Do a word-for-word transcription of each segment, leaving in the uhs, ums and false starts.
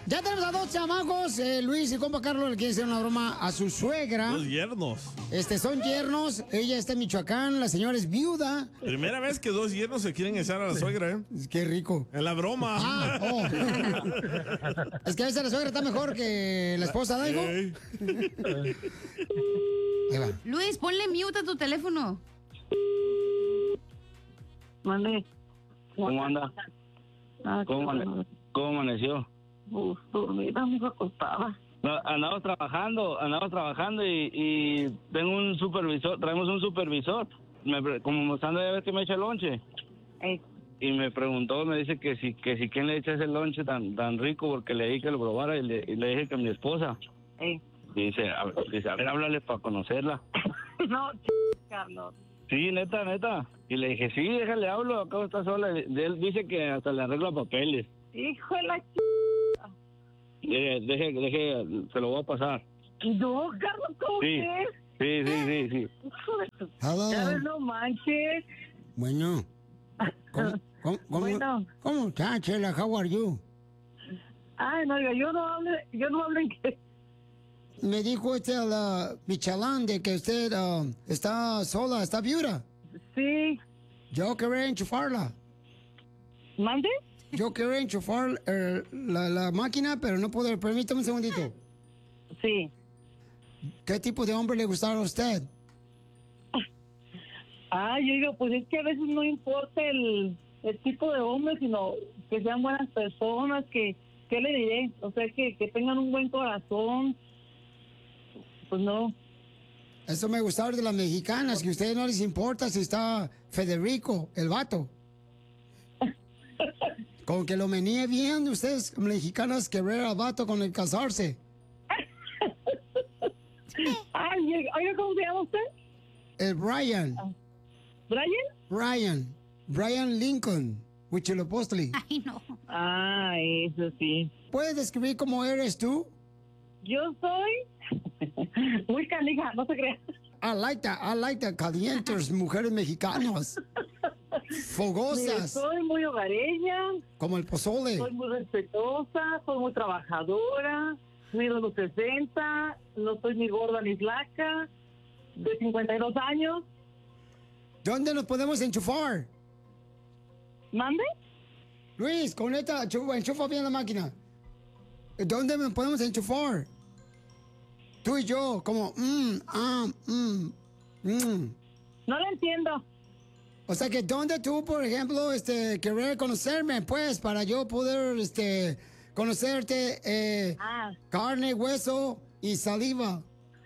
Ya tenemos a dos chamacos. Eh, Luis y compa Carlos le quieren hacer una broma a su suegra. Dos yernos. Este, son yernos. Ella está en Michoacán. La señora es viuda. Primera vez que dos yernos se quieren echar a la suegra, ¿eh? Qué rico. En la broma. Ah, oh. Es que a veces la suegra está mejor que la esposa, ¿daigo? Ey. Ahí va. Luis, ponle mute a tu teléfono. Mande. ¿Cómo anda? Ah, ¿Cómo, amane- ¿Cómo amaneció? Uf, dormida, me acostaba. No, andamos trabajando, andamos trabajando y, y tengo un supervisor, traemos un supervisor. Me, pre- como me anda de ver que me echa el lonche. Ey, Y me preguntó, me dice que si que si quién le echa ese lonche tan tan rico porque le dije que lo probara y le, y le dije que mi esposa. ey. Y dice, a, dice, a ver, háblale para conocerla. No, ch... Carlos. Sí, neta, neta. Y le dije, sí, déjale, hablo, acabo está sola. Y él dice que hasta le arregla papeles. Hijo de la ch... Deje, deje, deje, se lo voy a pasar. No, Carlos, ¿cómo Sí, que es? sí, sí, sí, sí. Hijo de tu... Hello. Ya ves, no manches. Bueno. ¿Cómo, cómo, cómo, Bueno. ¿Cómo está, Chela? How are you? Ay, no, oiga, yo no hablo, yo no hablo en qué. Me dijo este la Michalán de que usted ah, está sola, está viuda. Sí. Yo quería enchufarla. ¿Mande? Yo quería enchufar eh, la, la máquina, pero no puedo. Permítame un segundito. Sí. ¿Qué tipo de hombre le gustaba a usted? Ay, yo digo, pues es que a veces no importa el, el tipo de hombre, sino que sean buenas personas, que, ¿qué le diré? O sea, que, que tengan un buen corazón. Pues no. Eso me gustaba de las mexicanas, que a ustedes no les importa si está Federico, el vato. Con que lo menee bien, ustedes mexicanas querer al vato con el casarse. Ay, oiga, ¿cómo se llama usted? El Brian. ¿Brian? Brian. Brian Lincoln. Huitzilopochtli. Ay, no. Ah, eso sí. ¿Puedes describir cómo eres tú? Yo soy muy canija, no se crea. I like that, I like that. Calientes, mujeres mexicanas. Mire, Fogosas. soy muy hogareña, Como el pozole. soy muy respetuosa, soy muy trabajadora, mido los sesenta, no soy ni gorda ni flaca, de cincuenta y dos años. ¿Dónde nos podemos enchufar? ¿Mande? Luis, conecta, enchufa, enchufa bien la máquina. ¿Dónde nos podemos enchufar? Tú y yo, como, mmm, ah, mmm, mmm. No lo entiendo. O sea que, ¿dónde tú, por ejemplo, este, querer conocerme, pues, para yo poder, este, conocerte, eh, Ah, carne, hueso y saliva?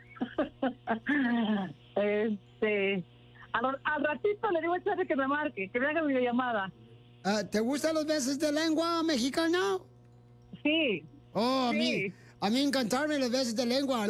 este, al, al ratito le digo a Charlie que me marque, que me haga videollamada. Ah, ¿te gustan los besos de lengua mexicana? Sí. Oh, a Sí. mí, a mí encantarme los besos de lengua.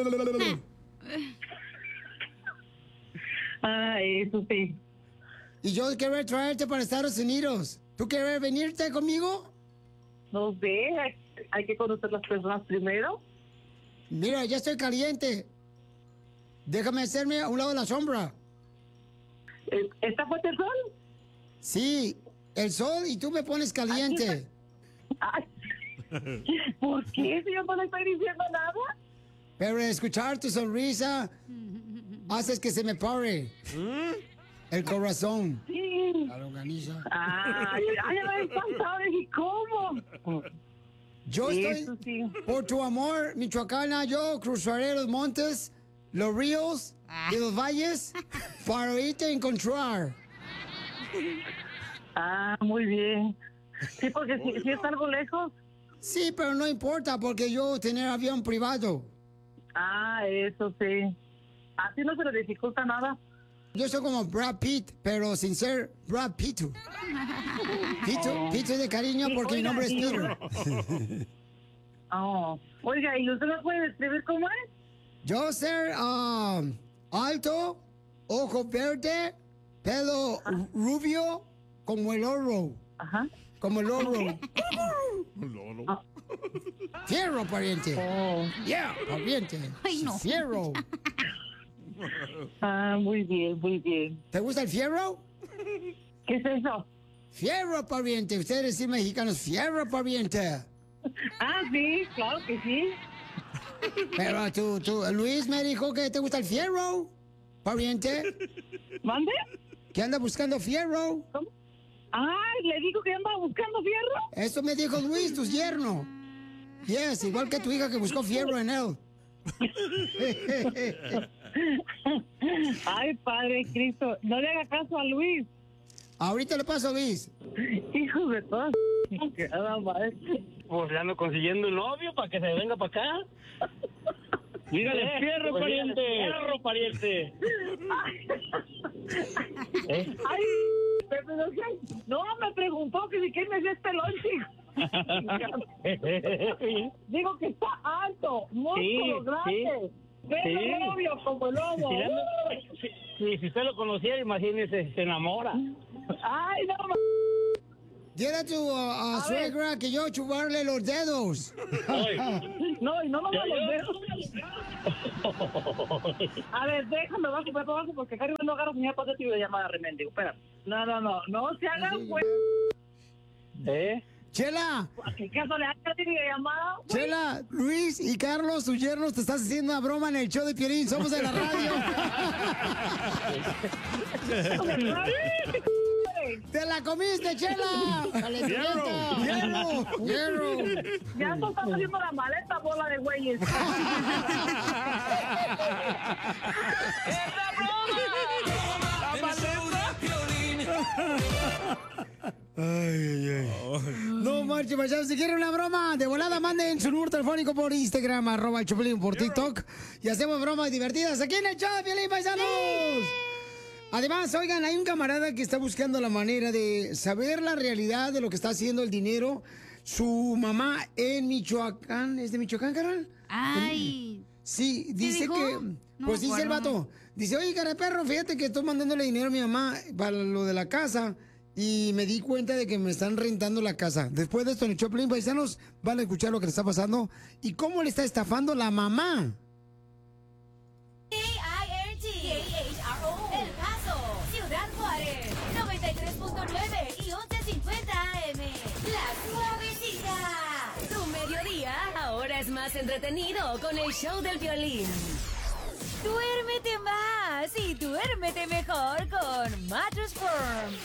Ah, eso sí. Y yo quiero traerte para Estados Unidos. ¿Tú quieres venirte conmigo? No sé, hay, hay que conocer las personas primero. Mira, ya estoy caliente. Déjame hacerme a un lado de la sombra. Eh, ¿Está fuerte el sol? Sí, el sol y tú me pones caliente. Ay, ¿por qué, señor? No le estoy diciendo nada. Pero escuchar tu sonrisa haces que se me pare el corazón. Sí. La longaniza. Ay, ay, me he espantado. ¿Y cómo? Yo Eso estoy, sí. por tu amor, Michoacana, yo cruzaré los montes, los ríos y los valles para irte a encontrar. Ah, muy bien. Sí, porque si, si es algo lejos. Sí, pero no importa porque yo tener avión privado. Ah, eso sí. Así no se le dificulta nada. Yo soy como Brad Pitt, pero sin ser Brad Pitt. Pito, Pito de cariño porque mi Oiga, nombre es y- Peter. Oh. Oiga, ¿y usted me puede describir cómo es? Yo ser ah, alto, ojo verde, pelo rubio, como el oro. Ajá. Como el oro. Lolo. Fierro, pariente. Oh. Yeah, pariente. Ay, no. Fierro. Ah, muy bien, muy bien. ¿Te gusta el fierro? ¿Qué es eso? Fierro, pariente. Ustedes sí mexicanos, fierro, pariente. Ah, sí, claro que sí. Pero tú, tú, Luis me dijo que te gusta el fierro, pariente. ¿Mande? ¿Que anda buscando fierro? ¿Cómo? Ah, le digo que andaba buscando fierro. Eso me dijo Luis, tu yerno. Yes, igual que tu hija que buscó fierro en él. Ay, Padre Cristo, no le haga caso a Luis. Ahorita le paso a Luis. Hijo de todas. Nada más. Pues le ando consiguiendo un novio para que se venga para acá. Dígale, fierro, Pues pariente. Fierro, pariente. ¿Eh? Ay, pero no sé. No, me preguntó que si quién me hacía este lonche. Digo que está alto, músculo Sí, grande. Pelo sí. rubio como el lobo. Si, ando- si- si- si usted lo conociera, imagínese, se enamora. Ay, no, ma- Dile a tu uh, uh, suegra que yo chuparle los dedos. no, y no me los dedos. A ver, déjame, bajo, bajo, bajo, porque acá arriba no agarro señal para tu llamada, remendigo. Espera. No, no, no, no se hagan, güey. ¿Eh? Chela, ¿A qué caso le hagan llamada? Chela, Luis y Carlos, tus yernos, te estás haciendo una broma en el show de Piolín. Somos de la radio. ¡Te la comiste, Chela! ¡Calenturienta! ¡Hierro! ¡Hierro! Ya tú estás haciendo la maleta, bola de güeyes. Ay, ay, ay. No marche, paisanos. Si quieren una broma, de volada manden su número telefónico por Instagram, arroba el Chapulín, por TikTok. Y hacemos bromas divertidas aquí en el show de Piolín, paisanos. Además, oigan, hay un camarada que está buscando la manera de saber la realidad de lo que está haciendo el dinero su mamá en Michoacán. ¿Es de Michoacán, carnal? Ay. Sí, dice dijo? que... No Pues me dice el acuerdo. vato. Dice, oye, cara de perro, fíjate que estoy mandándole dinero a mi mamá para lo de la casa y me di cuenta de que me están rentando la casa. Después de esto en el Choplin, paisanos, van a escuchar lo que le está pasando y cómo le está estafando la mamá. K I R T, K H R O, El Paso, Ciudad Juárez, noventa y tres punto nueve y once cincuenta A M. La Suavecita. Tu mediodía ahora es más entretenido con el show del violín. Duérmete más y duérmete mejor con Mattress Firm.